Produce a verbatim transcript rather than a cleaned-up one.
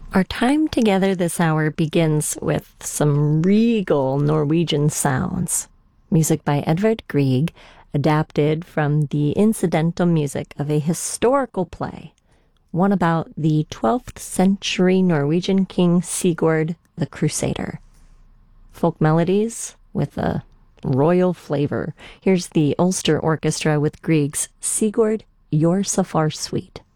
Our time together this hour begins with some regal Norwegian sounds. Music by Edvard Grieg, adapted from the incidental music of a historical play, one about the twelfth century Norwegian king Sigurd the Crusader. Folk melodies with a royal flavor. Here's the Ulster Orchestra with Grieg's Sigurd, Your Safar Suite.